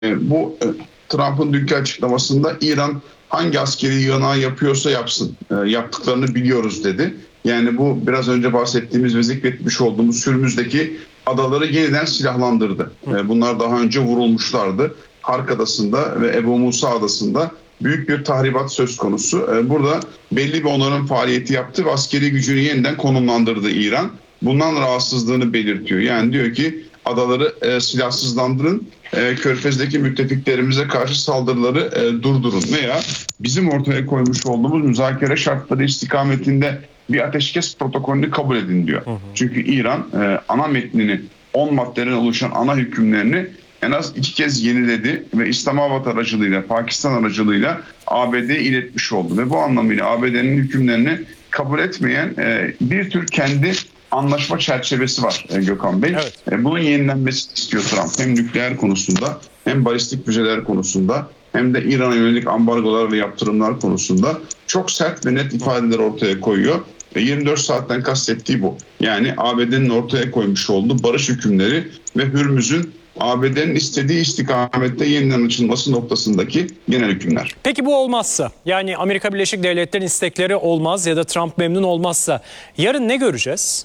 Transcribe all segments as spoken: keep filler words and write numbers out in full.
E, bu e, Trump'ın dünkü açıklamasında İran hangi askeri yığınağı yapıyorsa yapsın, e, yaptıklarını biliyoruz dedi. Yani bu biraz önce bahsettiğimiz ve zikretmiş olduğumuz Hürmüz'deki adaları yeniden silahlandırdı. E, bunlar daha önce vurulmuşlardı. Hark Adası'nda ve Ebu Musa Adası'nda büyük bir tahribat söz konusu. E, burada belli bir onarım faaliyeti yaptı ve askeri gücünü yeniden konumlandırdı İran. Bundan rahatsızlığını belirtiyor. Yani diyor ki adaları e, silahsızlandırın, e, Körfez'deki müttefiklerimize karşı saldırıları e, durdurun veya bizim ortaya koymuş olduğumuz müzakere şartları istikametinde bir ateşkes protokolünü kabul edin diyor. Hı hı. Çünkü İran e, ana metnini on maddeden oluşan ana hükümlerini en az iki kez yeniledi ve İslamabad aracılığıyla, Pakistan aracılığıyla A B D'ye iletmiş oldu. Ve bu anlamıyla A B D'nin hükümlerini kabul etmeyen e, bir tür kendi anlaşma çerçevesi var e, Gökhan Bey. Evet. E, bunun yenilenmesini istiyor Trump. Hem nükleer konusunda hem balistik füzeler konusunda hem de İran'a yönelik ambargolar ve yaptırımlar konusunda çok sert ve net ifadeler ortaya koyuyor. Ve yirmi dört saatten kastettiği bu. Yani A B D'nin ortaya koymuş olduğu barış hükümleri ve Hürmüz'ün A B D'nin istediği istikamette yeniden açılması noktasındaki genel hükümler. Peki bu olmazsa, yani Amerika Birleşik Devletleri'nin istekleri olmaz ya da Trump memnun olmazsa yarın ne göreceğiz?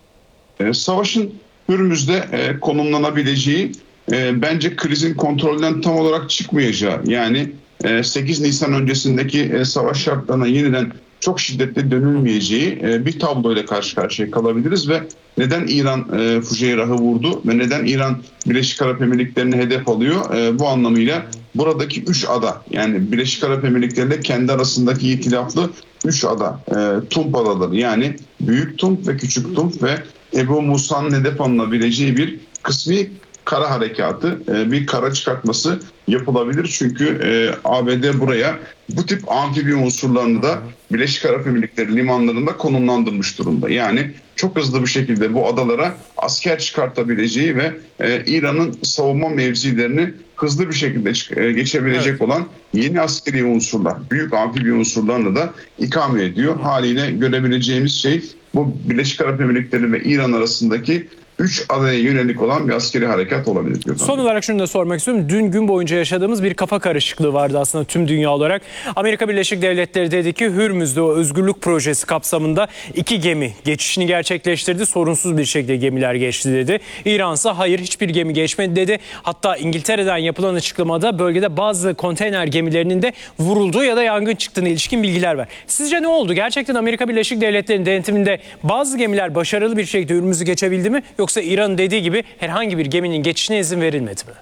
E, savaşın Hürmüz'de e, konumlanabileceği e, bence krizin kontrolden tam olarak çıkmayacağı, yani e, sekiz Nisan öncesindeki e, savaş şartlarına yeniden çok şiddetli dönülmeyeceği e, bir tabloyla karşı karşıya kalabiliriz ve neden İran e, Fuceyrah'ı vurdu ve neden İran Birleşik Arap Emirlikleri'ni hedef alıyor? E, bu anlamıyla buradaki üç ada, yani Birleşik Arap Emirlikleri ile kendi arasındaki itilaflı üç ada, e, Tump adaları, yani Büyük Tump ve Küçük Tump ve Ebu Musa'nın hedef alınabileceği bir kısmi kara harekatı, e, bir kara çıkartması yapılabilir. Çünkü e, A B D buraya bu tip amfibi unsurlarını da Birleşik Arap Emirlikleri limanlarında konumlandırmış durumda. Yani çok hızlı bir şekilde bu adalara asker çıkartabileceği ve e, İran'ın savunma mevzilerini hızlı bir şekilde e, geçebilecek evet. olan yeni askeri unsurlar, büyük amfibi unsurlarını da ikame ediyor. Haliyle görebileceğimiz şey bu Birleşik Arap Emirlikleri ve İran arasındaki üç adaya yönelik olan bir askeri harekat olabilir diyor. Son olarak şunu da sormak istiyorum. Dün gün boyunca yaşadığımız bir kafa karışıklığı vardı aslında tüm dünya olarak. Amerika Birleşik Devletleri dedi ki Hürmüz'de o özgürlük projesi kapsamında iki gemi geçişini gerçekleştirdi. Sorunsuz bir şekilde gemiler geçti dedi. İran ise hayır, hiçbir gemi geçmedi dedi. Hatta İngiltere'den yapılan açıklamada bölgede bazı konteyner gemilerinin de vurulduğu ya da yangın çıktığına ilişkin bilgiler var. Sizce ne oldu? Gerçekten Amerika Birleşik Devletleri'nin denetiminde bazı gemiler başarılı bir şekilde Hürmüz'ü geçebildi mi? Yoksa İran'ın dediği gibi herhangi bir geminin geçişine izin verilmedi mi?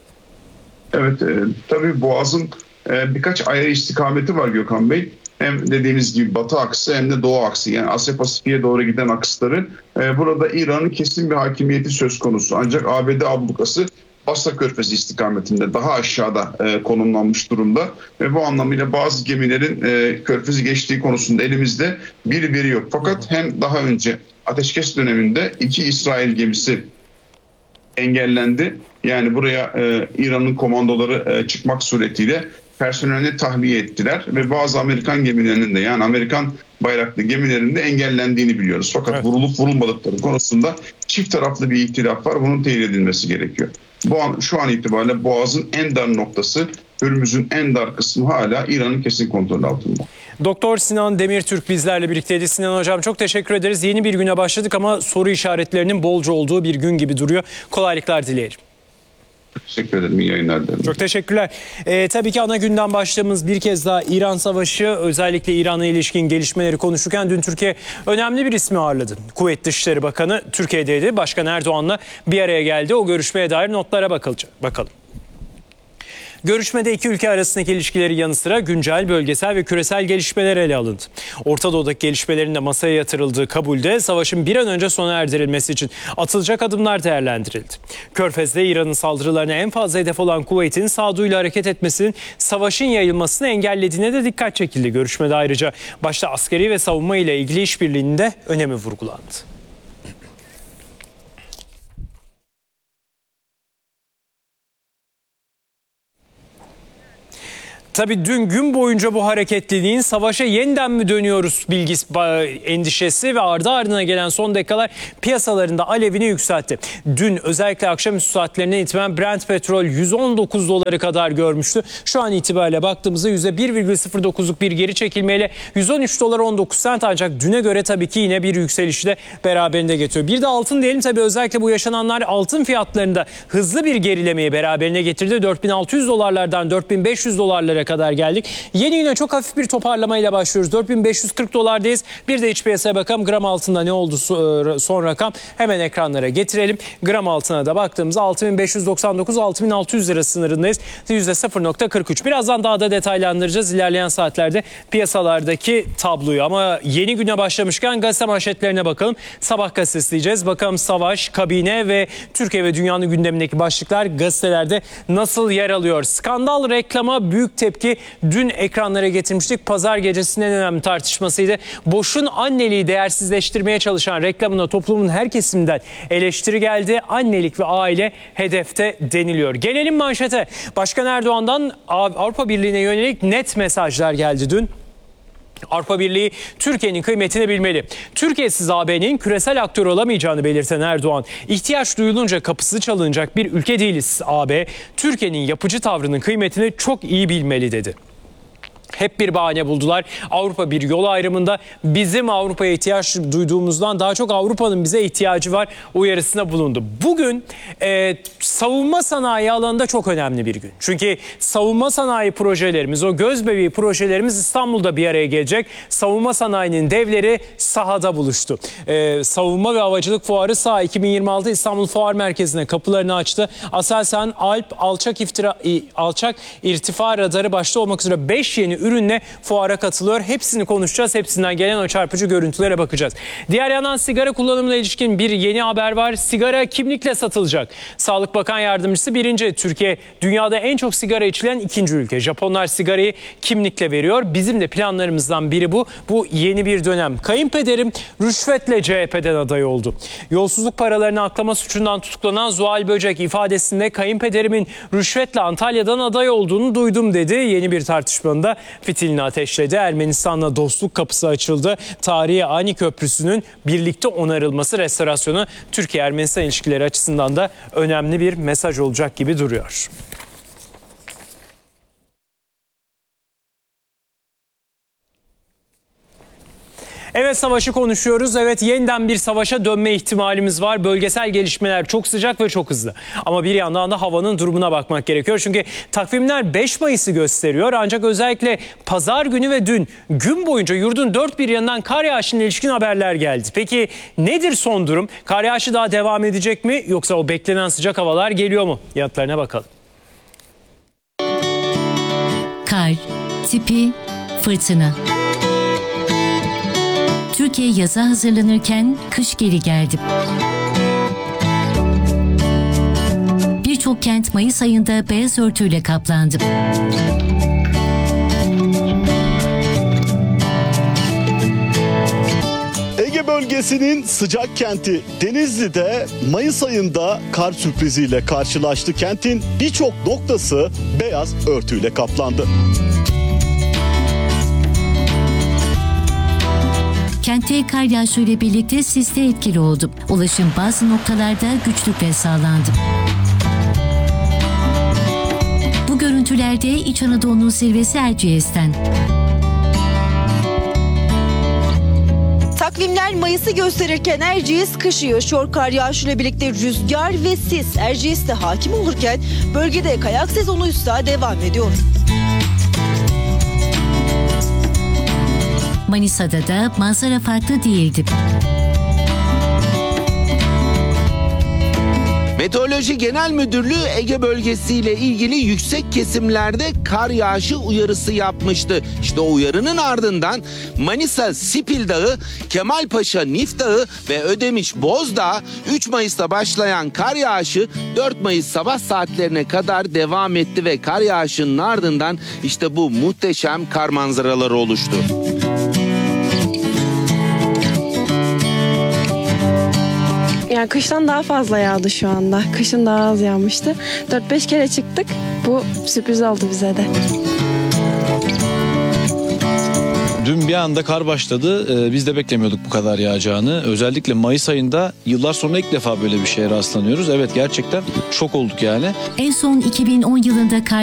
Evet, e, tabii Boğaz'ın e, birkaç ayrı istikameti var Gökhan Bey. Hem dediğimiz gibi batı aksı hem de doğu aksı, yani Asya Pasifik'e doğru giden aksları. E, burada İran'ın kesin bir hakimiyeti söz konusu. Ancak A B D ablukası Basra Körfezi istikametinde daha aşağıda e, konumlanmış durumda. Ve bu anlamıyla bazı gemilerin e, Körfezi geçtiği konusunda elimizde bir veri yok. Fakat hem daha önce ateşkes döneminde iki İsrail gemisi engellendi. Yani buraya e, İran'ın komandoları e, çıkmak suretiyle personelini tahliye ettiler ve bazı Amerikan gemilerinin de, yani Amerikan bayraklı gemilerin de engellendiğini biliyoruz. Fakat evet. vurulup vurulmadıkları konusunda çift taraflı bir ihtilaf var. Bunun teyit edilmesi gerekiyor. Bu an, şu an itibariyle Boğaz'ın en dar noktası, Hürmüz'ün en dar kısmı hala İran'ın kesin kontrolü altında. Doktor Sinan Demirtürk bizlerle birlikteydi. Sinan Hocam çok teşekkür ederiz. Yeni bir güne başladık ama soru işaretlerinin bolca olduğu bir gün gibi duruyor. Kolaylıklar dileyelim. Teşekkür ederim. İyi yayınlar dilerim. Çok teşekkürler. Ee, tabii ki ana günden başladığımız bir kez daha İran Savaşı, özellikle İran'a ilişkin gelişmeleri konuşurken dün Türkiye önemli bir ismi ağırladı. Kuveyt Dışişleri Bakanı Türkiye'deydi. Başkan Erdoğan'la bir araya geldi. O görüşmeye dair notlara bakılacak. Bakalım. Görüşmede iki ülke arasındaki ilişkileri yanı sıra güncel, bölgesel ve küresel gelişmeler ele alındı. Orta Doğu'daki gelişmelerin de masaya yatırıldığı kabulde savaşın bir an önce sona erdirilmesi için atılacak adımlar değerlendirildi. Körfez'de İran'ın saldırılarına en fazla hedef olan Kuveyt'in sağduyuyla hareket etmesinin savaşın yayılmasını engellediğine de dikkat çekildi. Görüşmede ayrıca başta askeri ve savunma ile ilgili işbirliğinin de önemi vurgulandı. Tabii dün gün boyunca bu hareketliliğin savaşa yeniden mi dönüyoruz bilgisi, endişesi ve ardı ardına gelen son dakikalar piyasalarında alevini yükseltti. Dün özellikle akşamüstü saatlerinden itibaren Brent petrol yüz on dokuz doları kadar görmüştü. Şu an itibariyle baktığımızda yüzde bir virgül sıfır dokuzluk bir geri çekilmeyle yüz on üç dolar on dokuz sent, ancak düne göre tabii ki yine bir yükselişi de beraberinde getiriyor. Bir de altın diyelim, tabii özellikle bu yaşananlar altın fiyatlarında hızlı bir gerilemeyi beraberine getirdi. dört bin altı yüz dolarlardan dört bin beş yüz dolarlara kadar geldik. Yeni güne çok hafif bir toparlamayla başlıyoruz. dört bin beş yüz kırk dolardayız. Bir de iç piyasaya bakalım. Gram altında ne oldu son rakam? Hemen ekranlara getirelim. Gram altına da baktığımızda altı bin beş yüz doksan dokuz altı bin altı yüz lira sınırındayız. yüzde sıfır nokta kırk üç. Birazdan daha da detaylandıracağız ilerleyen saatlerde piyasalardaki tabloyu. Ama yeni güne başlamışken gazete manşetlerine bakalım. Sabah gazetesi diyeceğiz. Bakalım savaş, kabine ve Türkiye ve dünyanın gündemindeki başlıklar gazetelerde nasıl yer alıyor? Skandal reklama büyük tepki dün ekranlara getirmiştik. Pazar gecesinin en önemli tartışmasıydı. Boş'un anneliği değersizleştirmeye çalışan reklamına toplumun her kesiminden eleştiri geldi. Annelik ve aile hedefte deniliyor. Gelelim manşete. Başkan Erdoğan'dan Avrupa Birliği'ne yönelik net mesajlar geldi dün. Avrupa Birliği Türkiye'nin kıymetini bilmeli. Türkiye'siz A B'nin küresel aktör olamayacağını belirten Erdoğan, ihtiyaç duyulunca kapısı çalınacak bir ülke değiliz A B. Türkiye'nin yapıcı tavrının kıymetini çok iyi bilmeli dedi. Hep bir bahane buldular. Avrupa bir yol ayrımında bizim Avrupa'ya ihtiyaç duyduğumuzdan daha çok Avrupa'nın bize ihtiyacı var uyarısına bulundu. Bugün e, savunma sanayi alanında çok önemli bir gün. Çünkü savunma sanayi projelerimiz, o gözbebeği projelerimiz İstanbul'da bir araya gelecek. Savunma sanayinin devleri sahada buluştu. E, Savunma ve Havacılık Fuarı SAHA iki bin yirmi altı İstanbul Fuar Merkezi'ne kapılarını açtı. Aselsan, Alp, alçak, iftira, alçak irtifa radarı başta olmak üzere beş yeni ürünle fuara katılıyor. Hepsini konuşacağız. Hepsinden gelen o çarpıcı görüntülere bakacağız. Diğer yandan sigara kullanımına ilişkin bir yeni haber var. Sigara kimlikle satılacak. Sağlık Bakan Yardımcısı birinci. Türkiye dünyada en çok sigara içilen ikinci ülke. Japonlar sigarayı kimlikle veriyor. Bizim de planlarımızdan biri bu. Bu yeni bir dönem. Kayınpederim rüşvetle C H P'den aday oldu. Yolsuzluk paralarını aklama suçundan tutuklanan Zuhal Böcek ifadesinde kayınpederimin rüşvetle Antalya'dan aday olduğunu duydum dedi. Yeni bir tartışmada fitilini ateşledi. Ermenistan'la dostluk kapısı açıldı. Tarihi Ani Köprüsü'nün birlikte onarılması, restorasyonu Türkiye-Ermenistan ilişkileri açısından da önemli bir mesaj olacak gibi duruyor. Evet, savaşı konuşuyoruz. Evet, yeniden bir savaşa dönme ihtimalimiz var. Bölgesel gelişmeler çok sıcak ve çok hızlı. Ama bir yandan da havanın durumuna bakmak gerekiyor. Çünkü takvimler beş Mayıs'ı gösteriyor. Ancak özellikle pazar günü ve dün gün boyunca yurdun dört bir yanından kar yağışına ilişkin haberler geldi. Peki nedir son durum? Kar yağışı daha devam edecek mi? Yoksa o beklenen sıcak havalar geliyor mu? Yanıtlarına bakalım. Kar, tipi, fırtına. Türkiye yaza hazırlanırken kış geri geldi. Birçok kent Mayıs ayında beyaz örtüyle kaplandı. Ege bölgesinin sıcak kenti Denizli'de Mayıs ayında kar sürpriziyle karşılaştı. Kentin birçok noktası beyaz örtüyle kaplandı. Kentte kar yağışıyla birlikte sis de etkili oldu. Ulaşım bazı noktalarda güçlükle sağlandı. Bu görüntülerde İç Anadolu'nun zirvesi Erciyes'ten. Takvimler Mayıs'ı gösterirken Erciyes kışı yaşıyor. Kar yağışıyla birlikte rüzgar ve sis Erciyes'te hakim olurken bölgede kayak sezonu ise devam ediyor. Manisa'da da manzara farklı değildi. Meteoroloji Genel Müdürlüğü Ege bölgesiyle ilgili yüksek kesimlerde kar yağışı uyarısı yapmıştı. İşte o uyarının ardından Manisa Sipil Dağı, Kemalpaşa Nif Dağı ve Ödemiş Bozdağ üç Mayıs'ta başlayan kar yağışı dört Mayıs sabah saatlerine kadar devam etti ve kar yağışının ardından işte bu muhteşem kar manzaraları oluştu. Yani kıştan daha fazla yağdı şu anda. Kışın daha az yağmıştı. dört beş kere çıktık. Bu sürpriz oldu bize de. Dün bir anda kar başladı. Ee, biz de beklemiyorduk bu kadar yağacağını. Özellikle Mayıs ayında yıllar sonra ilk defa böyle bir şeye rastlanıyoruz. Evet, gerçekten şok olduk yani. En son iki bin on yılında kar